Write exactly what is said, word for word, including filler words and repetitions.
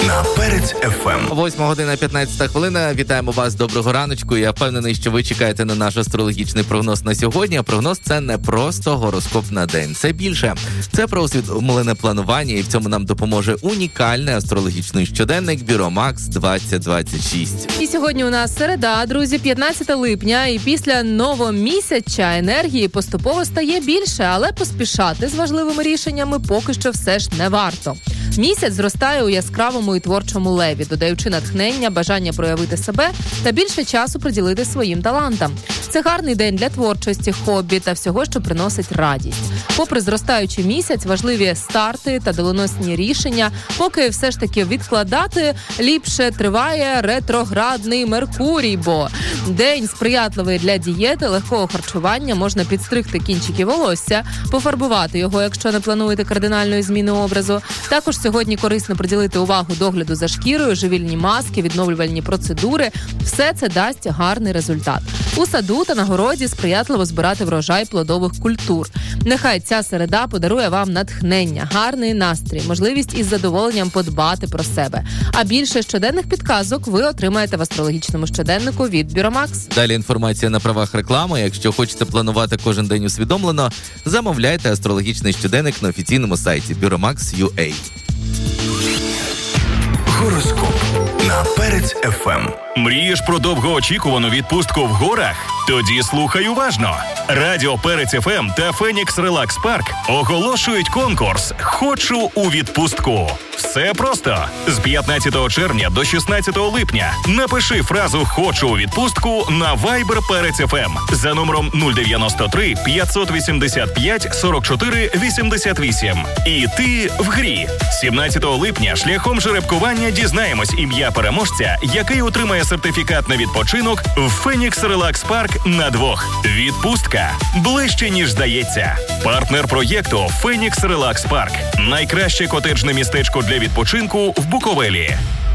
на Перець еф ем. Восьма година п'ятнадцята хвилина. Вітаємо вас, доброго раночку. Я впевнений, що ви чекаєте на наш астрологічний прогноз на сьогодні. А прогноз – це не просто гороскоп на день. Це більше. Це про усвідомлене планування, і в цьому нам допоможе унікальний астрологічний щоденник Біромакс двадцять двадцять шість. І сьогодні у нас середа, друзі, п'ятнадцяте липня, і після новомісяча енергії поступово стає більше, але поспішати з важливими рішеннями поки що все ж не варто. Місяць зростає у яскравому і творчому леві, додаючи натхнення, бажання проявити себе та більше часу приділити своїм талантам. Це гарний день для творчості, хобі та всього, що приносить радість. Попри зростаючий місяць, важливі старти та доленосні рішення, поки все ж таки відкладати, ліпше триває ретроградний Меркурій, бо день сприятливий для дієти, легкого харчування, можна підстригти кінчики волосся, пофарбувати його, якщо не плануєте кардинальної зміни образу. Також сьогодні корисно приділити увагу догляду за шкірою, живільні маски, відновлювальні процедури. Все це дасть гарний результат. У саду та на городі сприятливо збирати врожай плодових культур. Нехай ця середа подарує вам натхнення, гарний настрій, можливість із задоволенням подбати про себе. А більше щоденних підказок ви отримаєте в астрологічному щоденнику від Біромакс. Далі інформація на правах реклами. Якщо хочете планувати кожен день усвідомлено, замовляйте астрологічний щоденник на офіційному сайті Біромакс крапка ю а. Гороскоп на Перець еф ем. Мрієш про довгоочікувану відпустку в горах? Тоді слухай уважно. Радіо Перець еф ем та Фенікс Релакс Парк оголошують конкурс «Хочу у відпустку». Все просто. З п'ятнадцятого червня до шістнадцятого липня напиши фразу «Хочу у відпустку» на Viber Перець еф ем за номером нуль дев'яносто три п'ятсот вісімдесят п'ять сорок чотири вісімдесят вісім. І ти в грі. сімнадцятого липня шляхом жеребкування дізнаємось ім'я переможця, який отримає сертифікат на відпочинок в Фенікс Релакс Парк на двох. Відпустка ближче, ніж здається. Партнер проєкту Фенікс Релакс Парк. Найкраще котеджне містечко для відпочинку в Буковелі.